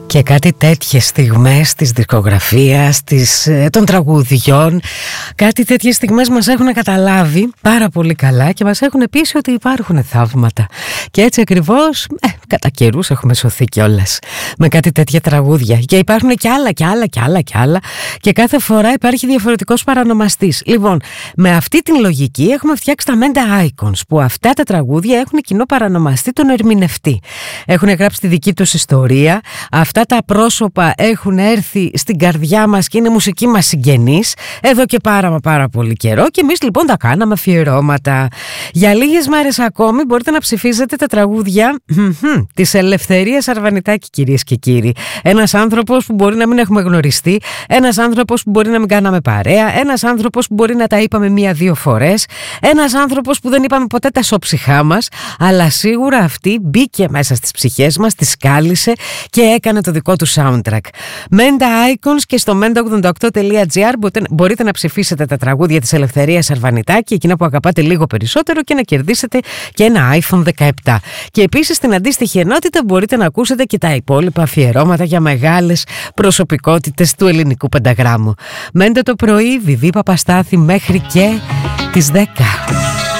Και κάτι τέτοιες στιγμές της δισκογραφίας, των τραγουδιών, κάτι τέτοιες στιγμές μας έχουν καταλάβει πάρα πολύ καλά και μας έχουν πείσει ότι υπάρχουν θαύματα. Και έτσι ακριβώς, κατά καιρούς έχουμε σωθεί κιόλας με κάτι τέτοια τραγούδια. Και υπάρχουν κι άλλα κι άλλα κι άλλα κι άλλα και κάθε φορά υπάρχει διαφορετικός παρανομαστής. Λοιπόν, με αυτή την λογική έχουμε φτιάξει τα Menda Icons, που αυτά τα τραγούδια έχουν κοινό παρανομαστή τον ερμηνευτή. Έχουν γράψει τη δική τους ιστορία. Αυτά τα πρόσωπα έχουν έρθει στην καρδιά μας και είναι μουσική μας συγγενής εδώ και πάρα πολύ καιρό και εμείς λοιπόν τα κάναμε αφιερώματα. Για λίγες μέρες ακόμη μπορείτε να ψηφίζετε τα τραγούδια της Ελευθερίας Αρβανιτάκη, κυρίες και κύριοι. Ένας άνθρωπος που μπορεί να μην έχουμε γνωριστεί, ένας άνθρωπος που μπορεί να μην κάναμε παρέα, ένας άνθρωπος που μπορεί να τα είπαμε 1-2 φορές, ένας άνθρωπος που δεν είπαμε ποτέ τα σώψυχά μας, αλλά σίγουρα αυτή μπήκε μέσα στις ψυχές μας, τις κάλυσε και έκανε το δικό του soundtrack. Menda Icons, και στο menda88.gr μπορείτε να ψηφίσετε τα τραγούδια της Ελευθερίας Αρβανιτάκη, εκείνα που αγαπάτε λίγο περισσότερο, και να κερδίσετε και ένα iPhone 17. Και επίσης στην αντίστοιχη ενότητα μπορείτε να ακούσετε και τα υπόλοιπα αφιερώματα για μεγάλες προσωπικότητες του ελληνικού πενταγράμμου. Μέντε το πρωί, Βιβί Παπαστάθη, μέχρι και τις 10.